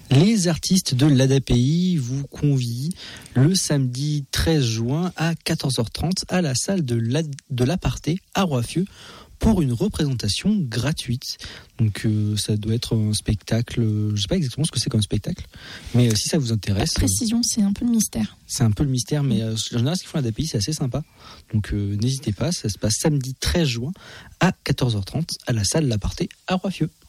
Les artistes de l'ADAPI vous convient le samedi 13 juin à 14h30 à la salle de l'Aparté à Roiffieux pour une représentation gratuite. Donc ça doit être un spectacle, je ne sais pas exactement ce que c'est comme spectacle, mais si ça vous intéresse... Précision, c'est un peu le mystère. C'est un peu le mystère, mais en général, ce qu'ils font à l'ADAPI, c'est assez sympa. Donc n'hésitez pas, ça se passe samedi 13 juin à 14h30 à la salle l'Aparté à Roiffieux.